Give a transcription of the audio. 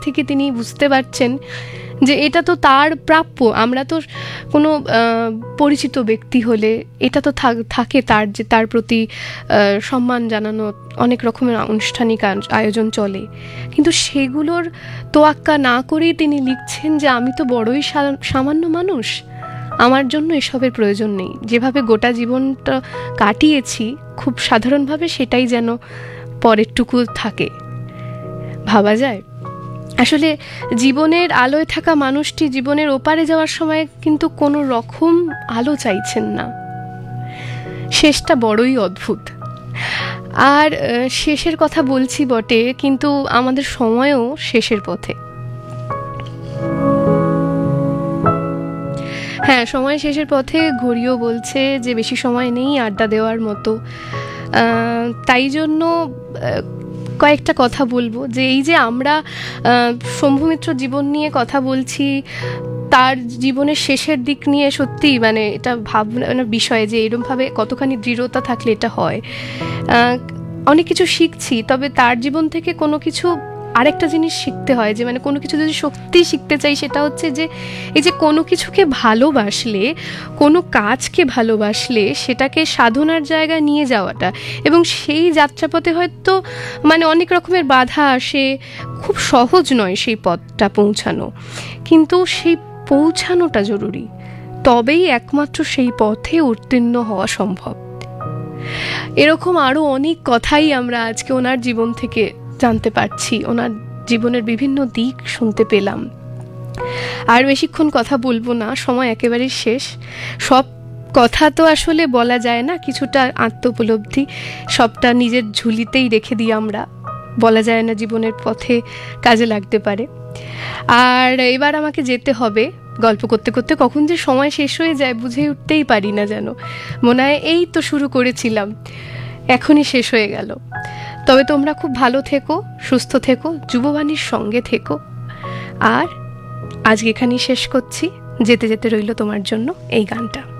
থেকে তিনি বুঝতে পারছেন যে এটা তো তার প্রাপ্য। আমরা তো কোনো পরিচিত ব্যক্তি হলে এটা তো থাকে তার, যে তার প্রতি সম্মান জানানো অনেক রকমের আনুষ্ঠানিক আয়োজন চলে, কিন্তু সেগুলোর তোয়াক্কা না করেই তিনি লিখছেন যে আমি তো বড়ই সামান্য মানুষ, আমার জন্য এসবের প্রয়োজন নেই। যেভাবে গোটা জীবনটা কাটিয়েছি খুব সাধারণভাবে, সেটাই যেন পরেরটুকু থাকে। ভাবা যায় আসলে জীবনের আলোয় থাকা মানুষটি জীবনের ওপারে যাওয়ার সময় কিন্তু কোনো রকম আলো চাইছেন না। শেষটা বড়ই অদ্ভুত। আর শেষের কথা বলছি বটে, কিন্তু আমাদের সময়ও শেষের পথে। হ্যাঁ, সময় শেষের পথে, ঘড়িও বলছে যে বেশি সময় নেই আড্ডা দেওয়ার মতো। তাই জন্য কয়েকটা কথা বলবো, যে এই যে আমরা শম্ভু মিত্র জীবন নিয়ে কথা বলছি, তার জীবনের শেষের দিক নিয়ে সত্যি মানে এটা ভাবনার বিষয় যে এরকমভাবে কতখানি দৃঢ়তা থাকলে এটা হয়। অনেক কিছু শিখছি, তবে তার জীবন থেকে কোনো কিছু আরেকটা জিনিস শিখতে হয়, যে মানে কোনো কিছু যদি সত্যি শিখতে চাই সেটা হচ্ছে যে এই যে কোনো কিছুকে ভালোবাসলে, কোনো কাজকে ভালোবাসলে সেটাকে সাধনার জায়গায় নিয়ে যাওয়াটা, এবং সেই যাত্রাপথে হয়তো মানে অনেক রকমের বাধা আসে, খুব সহজ নয় সেই পথটা পৌঁছানো, কিন্তু সেই পৌঁছানোটা জরুরি, তবেই একমাত্র সেই পথে উত্তীর্ণ হওয়া সম্ভব। এরকম আরও অনেক কথাই আমরা আজকে ওনার জীবন থেকে জানতে পারছি, ওনার জীবনের বিভিন্ন দিক শুনতে পেলাম। আর বেশিক্ষণ কথা বলবো না, সময় একেবারে শেষ। সব কথা তো আসলে বলা যায় না, কিছুটা আত্মোপলব্ধি সবটা নিজের ঝুলিতেই রেখে দিই আমরা, বলা যায় না জীবনের পথে কাজে লাগতে পারে। আর এবার আমাকে যেতে হবে। গল্প করতে করতে কখন যে সময় শেষ হয়ে যায় বুঝে উঠতেই পারি না, যেন মনে হয় এই তো শুরু করেছিলাম, এখনই শেষ হয়ে গেল। তবে তোমরা খুব ভালো থেকো, সুস্থ থেকো, যুববাণীর সঙ্গে থেকো। আর আজকে এখানেই শেষ করছি। যেতে যেতে রইল তোমার জন্য এই গানটা।